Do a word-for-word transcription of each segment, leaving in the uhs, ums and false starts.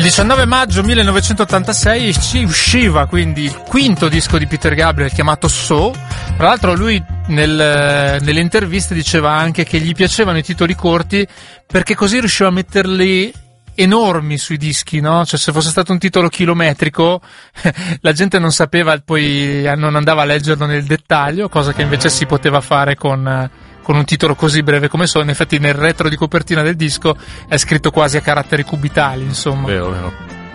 diciannove maggio millenovecentottantasei usciva quindi il quinto disco di Peter Gabriel chiamato So. Tra l'altro lui nel, nelle interviste diceva anche che gli piacevano i titoli corti perché così riusciva a metterli enormi sui dischi, no? Cioè se fosse stato un titolo chilometrico la gente non sapeva, poi non andava a leggerlo nel dettaglio, cosa che invece si poteva fare con con un titolo così breve come So. In effetti nel retro di copertina del disco è scritto quasi a caratteri cubitali, insomma. Vero, vero.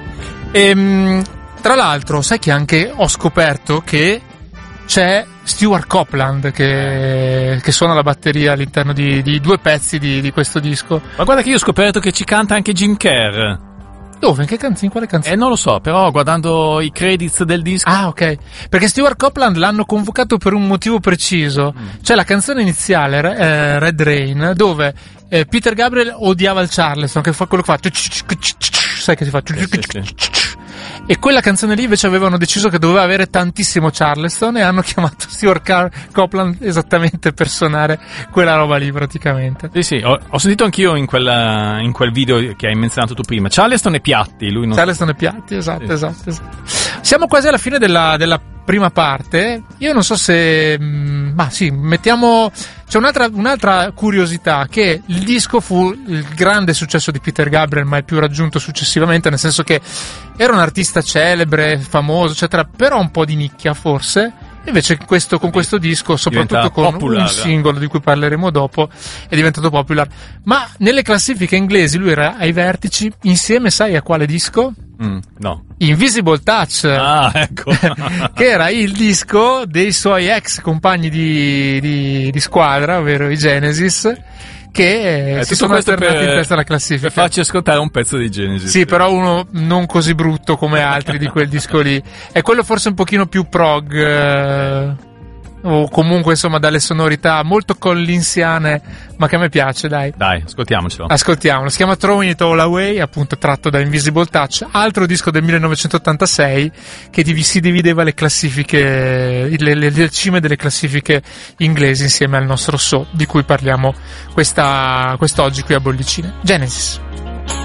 E, tra l'altro, sai che anche ho scoperto che c'è Stewart Copeland che, che suona la batteria all'interno di, di due pezzi di, di questo disco. Ma guarda che io ho scoperto che ci canta anche Jim Kerr. Dove? In che canzone? In quale canzone? Eh, non lo so, però guardando i credits del disco. Ah, ok. Perché Stewart Copeland l'hanno convocato per un motivo preciso. Mm. C'è la canzone iniziale, eh, Red Rain, dove eh, Peter Gabriel odiava il Charleston, che fa quello che fa. Sai che si fa? Sì, sì, sì. E quella canzone lì invece avevano deciso che doveva avere tantissimo Charleston e hanno chiamato Stewart Car- Copeland esattamente per suonare quella roba lì praticamente. Sì, sì, ho, ho sentito anch'io in, quella, in quel video che hai menzionato tu prima. Charleston e Piatti, lui non... Charleston e Piatti, esatto, sì. esatto, esatto. Siamo quasi alla fine della, della prima parte. Io non so se... Ma sì, mettiamo... C'è un'altra, un'altra curiosità, che il disco fu il grande successo di Peter Gabriel, mai più raggiunto successivamente, nel senso che era un artista celebre, famoso, eccetera, però un po' di nicchia forse. Invece questo, con questo disco, soprattutto con popular. un singolo di cui parleremo dopo, è diventato popular. Ma nelle classifiche inglesi lui era ai vertici, insieme sai a quale disco? Mm, no. Invisible Touch. Ah, ecco. Che era il disco dei suoi ex compagni di, di, di squadra, ovvero i Genesis, che eh, si sono alternati per, in testa alla classifica. Per farci ascoltare un pezzo di Genesis. Sì, però uno non così brutto come altri di quel disco lì. È quello forse un pochino più prog, eh, o comunque insomma dalle sonorità molto collinsiane, ma che a me piace, dai. Dai, ascoltiamocelo. Ascoltiamolo. Si chiama Throwing It All Away, appunto tratto da Invisible Touch, altro disco del millenovecentottantasei che div- si divideva le classifiche, le, le, le cime delle classifiche inglesi insieme al nostro So, di cui parliamo questa, quest'oggi qui a Bollicine. Genesis.